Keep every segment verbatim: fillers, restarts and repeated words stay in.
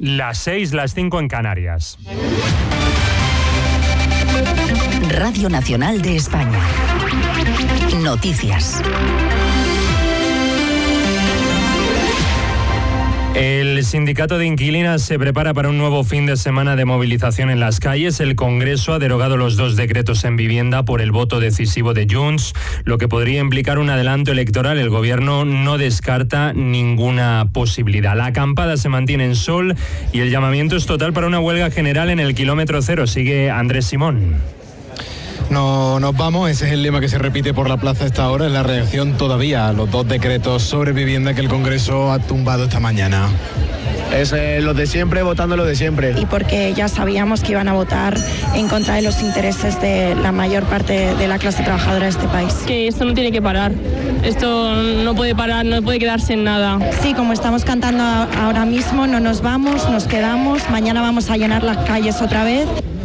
Las seis, las cinco en Canarias. Radio Nacional de España. Noticias. El sindicato de inquilinas se prepara para un nuevo fin de semana de movilización en las calles. El Congreso ha derogado los dos decretos en vivienda por el voto decisivo de Junts, lo que podría implicar un adelanto electoral. El Gobierno no descarta ninguna posibilidad. La acampada se mantiene en Sol y el llamamiento es total para una huelga general en el kilómetro cero. Sigue Andrés Simón. No nos vamos, ese es el lema que se repite por la plaza a esta hora, es la reacción todavía a los dos decretos sobre vivienda que el Congreso ha tumbado esta mañana. Es eh, lo de siempre, votando lo de siempre. Y porque ya sabíamos que iban a votar en contra de los intereses de la mayor parte de la clase trabajadora de este país. Que esto no tiene que parar, esto no puede parar, no puede quedarse en nada. Sí, como estamos cantando ahora mismo, no nos vamos, nos quedamos, mañana vamos a llenar las calles otra vez.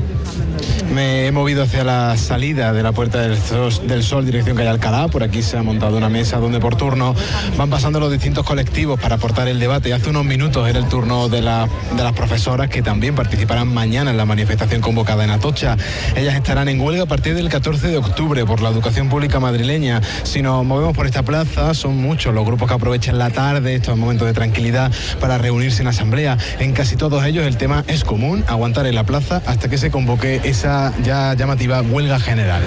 Me he movido hacia la salida de la Puerta del Sol, del Sol, dirección calle Alcalá. Por aquí se ha montado una mesa donde por turno van pasando los distintos colectivos para aportar el debate. Y hace unos minutos era el turno de, la, de las profesoras que también participarán mañana en la manifestación convocada en Atocha. Ellas estarán en huelga a partir del catorce de octubre por la educación pública madrileña. Si nos movemos por esta plaza, son muchos los grupos que aprovechan la tarde, estos momentos de tranquilidad, para reunirse en asamblea. En casi todos ellos el tema es común: aguantar en la plaza hasta que se convoque esa ya llamativa huelga general.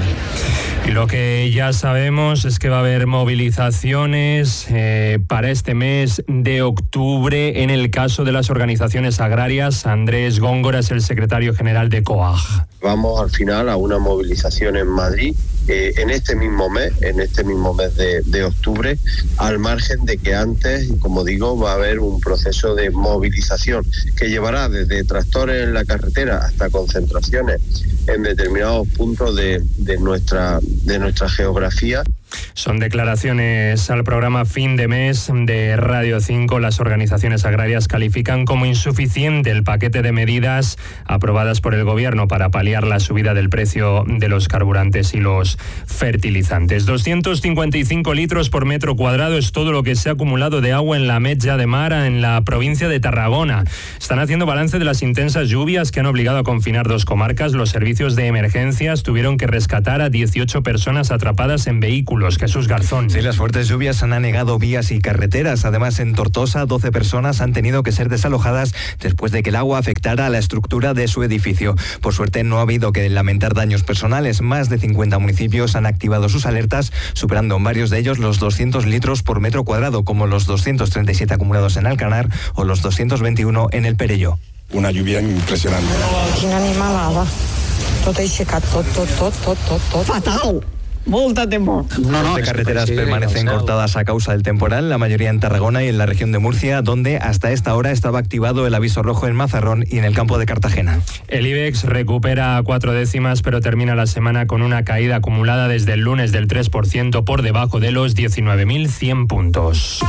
Y lo que ya sabemos es que va a haber movilizaciones eh, para este mes de octubre en el caso de las organizaciones agrarias. Andrés Góngora es el secretario general de COAG. Vamos al final a una movilización en Madrid eh, en este mismo mes, en este mismo mes de, de octubre, al margen de que antes, como digo, va a haber un proceso de movilización que llevará desde tractores en la carretera hasta concentraciones en determinados puntos de, de nuestra de nuestra geografía. Son declaraciones al programa Fin de Mes de Radio cinco. Las organizaciones agrarias califican como insuficiente el paquete de medidas aprobadas por el Gobierno para paliar la subida del precio de los carburantes y los fertilizantes. doscientos cincuenta y cinco litros por metro cuadrado es todo lo que se ha acumulado de agua en la Metja de Mar, en la provincia de Tarragona. Están haciendo balance de las intensas lluvias que han obligado a confinar dos comarcas. Los servicios de emergencias tuvieron que rescatar a dieciocho personas atrapadas en vehículos. Jesús Garzón. Sí, las fuertes lluvias han anegado vías y carreteras. Además, en Tortosa, doce personas han tenido que ser desalojadas después de que el agua afectara a la estructura de su edificio. Por suerte, no ha habido que lamentar daños personales. Más de cincuenta municipios han activado sus alertas, superando en varios de ellos los doscientos litros por metro cuadrado, como los doscientos treinta y siete acumulados en Alcanar o los doscientos veintiuno en El Perelló. Una lluvia impresionante. Quina animalada. Tot aixecat, tot, tot, tot, tot, tot, tot. Fatal. Molta temor. No, no, las carreteras permanecen cortadas a causa del temporal, la mayoría en Tarragona y en la región de Murcia, donde hasta esta hora estaba activado el aviso rojo en Mazarrón y en el campo de Cartagena. El IBEX recupera cuatro décimas, pero termina la semana con una caída acumulada desde el lunes del tres por ciento, por debajo de los diecinueve mil cien puntos.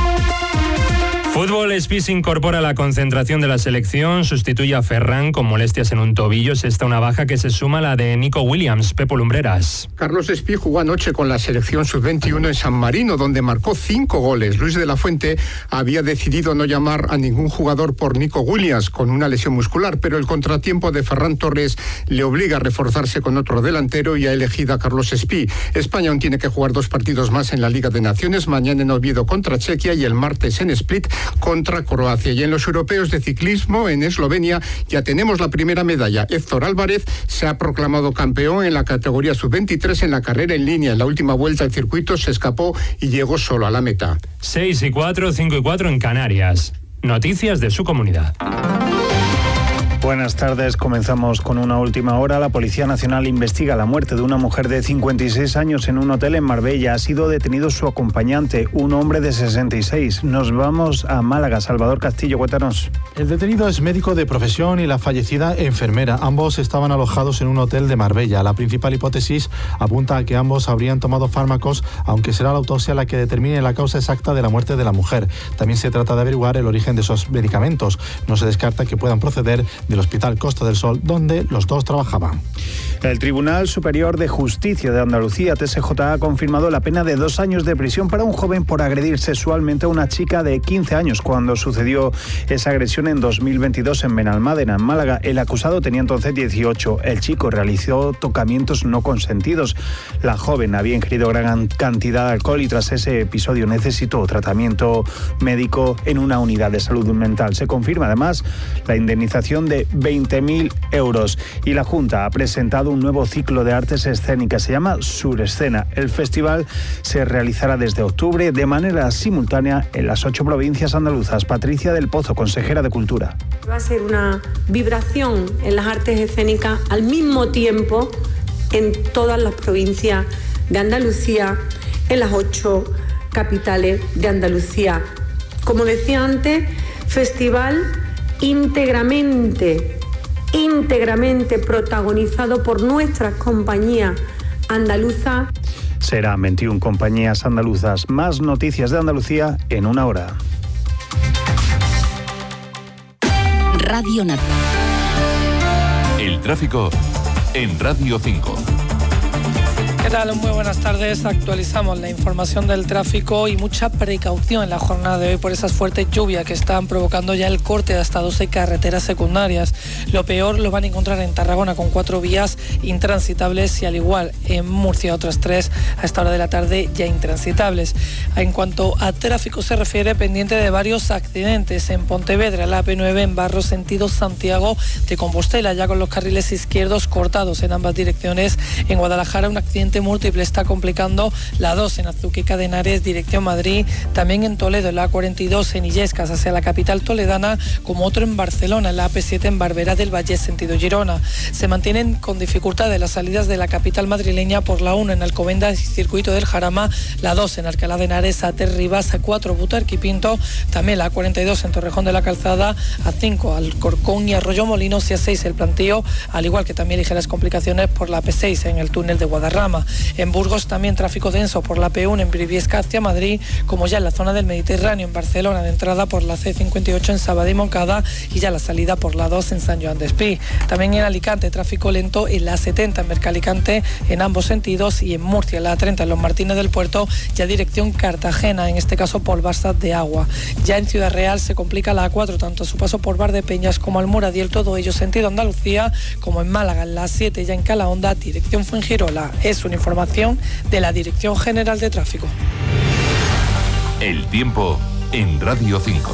Fútbol, Espí se incorpora a la concentración de la selección, sustituye a Ferran con molestias en un tobillo. Es esta una baja que se suma a la de Nico Williams. Pepo Lumbreras. Carlos Espí jugó anoche con la selección sub veintiuno en San Marino, donde marcó cinco goles. Luis de la Fuente había decidido no llamar a ningún jugador por Nico Williams, con una lesión muscular, pero el contratiempo de Ferran Torres le obliga a reforzarse con otro delantero y ha elegido a Carlos Espí. España aún tiene que jugar dos partidos más en la Liga de Naciones, mañana en Oviedo contra Chequia y el martes en Split contra Croacia. Y en los europeos de ciclismo en Eslovenia ya tenemos la primera medalla. Héctor Álvarez se ha proclamado campeón en la categoría sub veintitrés en la carrera en línea. En la última vuelta el circuito se escapó y llegó solo a la meta. seis y cuatro, cinco y cuatro en Canarias. Noticias de su comunidad. Buenas tardes, comenzamos con una última hora. La Policía Nacional investiga la muerte de una mujer de cincuenta y seis años en un hotel en Marbella. Ha sido detenido su acompañante, un hombre de sesenta y seis. Nos vamos a Málaga. Salvador Castillo, cuéntanos. El detenido es médico de profesión y la fallecida enfermera. Ambos estaban alojados en un hotel de Marbella. La principal hipótesis apunta a que ambos habrían tomado fármacos, aunque será la autopsia la que determine la causa exacta de la muerte de la mujer. También se trata de averiguar el origen de esos medicamentos. No se descarta que puedan proceder del Hospital Costa del Sol, donde los dos trabajaban. El Tribunal Superior de Justicia de Andalucía, T S J, ha confirmado la pena de dos años de prisión para un joven por agredir sexualmente a una chica de quince años cuando sucedió esa agresión en dos mil veintidós en Benalmádena, en Málaga. El acusado tenía entonces dieciocho. El chico realizó tocamientos no consentidos. La joven había ingerido gran cantidad de alcohol y tras ese episodio necesitó tratamiento médico en una unidad de salud mental. Se confirma además la indemnización de veinte mil euros y la Junta ha presentado un nuevo ciclo de artes escénicas. Se llama Surescena. El festival se realizará desde octubre de manera simultánea en las ocho provincias andaluzas. Patricia del Pozo, consejera de Cultura. Va a ser una vibración en las artes escénicas al mismo tiempo en todas las provincias de Andalucía, en las ocho capitales de Andalucía. Como decía antes, festival íntegramente, íntegramente protagonizado por nuestras compañías andaluzas. Serán veintiuna compañías andaluzas. Más noticias de Andalucía en una hora. Radio Nacional. El tráfico en Radio cinco. ¿Qué tal? Muy buenas tardes. Actualizamos la información del tráfico y mucha precaución en la jornada de hoy por esas fuertes lluvias que están provocando ya el corte de hasta doce carreteras secundarias. Lo peor lo van a encontrar en Tarragona con cuatro vías intransitables y al igual en Murcia otras tres a esta hora de la tarde ya intransitables. En cuanto a tráfico se refiere, pendiente de varios accidentes en Pontevedra, la A P nueve en Barro sentido Santiago de Compostela, ya con los carriles izquierdos cortados en ambas direcciones. En Guadalajara un accidente múltiple está complicando la dos en Azuqueca de Henares, dirección Madrid, también en Toledo, en la A cuarenta y dos en Illescas hacia la capital toledana, como otro en Barcelona, en la A P siete en Barberá del Vallés, sentido Girona. Se mantienen con dificultades las salidas de la capital madrileña por la uno en Alcobendas y Circuito del Jarama, la dos en Alcalá de Henares, A tres Rivas, A cuatro Butarque y Pinto, también la A cuarenta y dos en Torrejón de la Calzada, A cinco Alcorcón y Arroyo Molinos y A seis el Plantío, al igual que también ligeras complicaciones por la A P seis en el túnel de Guadarrama. En Burgos también tráfico denso por la P uno en Briviesca hacia Madrid, como ya en la zona del Mediterráneo en Barcelona, de entrada por la C cincuenta y ocho en Sabadell y Moncada y ya la salida por la dos en San Joan d'Espí. También en Alicante tráfico lento en la setenta en Mercalicante en ambos sentidos y en Murcia en la A treinta en Los Martínez del Puerto, ya dirección Cartagena, en este caso por Barsat de Agua. Ya en Ciudad Real se complica la A cuatro tanto a su paso por Valdepeñas como Almoradiel, todo ello sentido Andalucía, como en Málaga en la A siete ya en Calahonda, dirección Fuengirola. Es una información de la Dirección General de Tráfico. El tiempo en Radio cinco.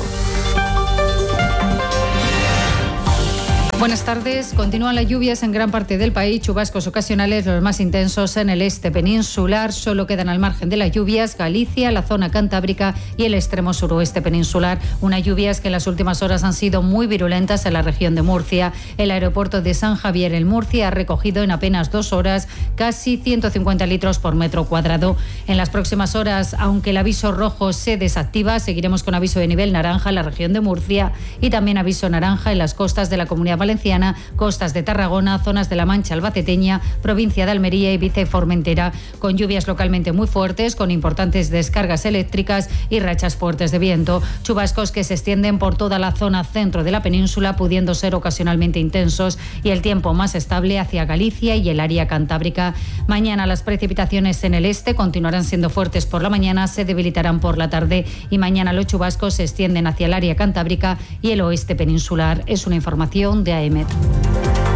Buenas tardes. Continúan las lluvias en gran parte del país, chubascos ocasionales, los más intensos en el este peninsular. Solo quedan al margen de las lluvias Galicia, la zona cantábrica y el extremo suroeste peninsular. Unas lluvias que en las últimas horas han sido muy virulentas en la región de Murcia. El aeropuerto de San Javier en Murcia ha recogido en apenas dos horas casi ciento cincuenta litros por metro cuadrado. En las próximas horas, aunque el aviso rojo se desactiva, seguiremos con aviso de nivel naranja en la región de Murcia y también aviso naranja en las costas de la Comunidad Valenciana Valenciana, costas de Tarragona, zonas de la Mancha albaceteña, provincia de Almería, Ibiza y Formentera, con lluvias localmente muy fuertes, con importantes descargas eléctricas y rachas fuertes de viento. Chubascos que se extienden por toda la zona centro de la península, pudiendo ser ocasionalmente intensos, y el tiempo más estable hacia Galicia y el área cantábrica. Mañana las precipitaciones en el este continuarán siendo fuertes por la mañana, se debilitarán por la tarde y mañana los chubascos se extienden hacia el área cantábrica y el oeste peninsular. Es una información de A E M E T.